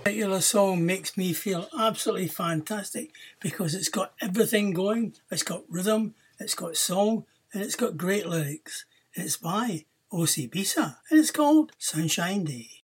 Particular song makes me feel absolutely fantastic because it's got everything going. It's got rhythm, it's got song, and it's got great lyrics. And it's by O.C. Bisa, and it's called Sunshine Day.